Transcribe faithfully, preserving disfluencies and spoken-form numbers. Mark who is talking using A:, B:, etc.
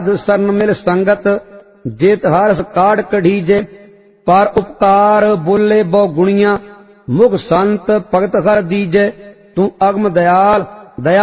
A: सरन मिल संगत जेत हरस काढ़ कढ़ीजे पर उपकार बोले बहु गुणिया मुख संत भगत कर दीजे तू अगम दयाल दया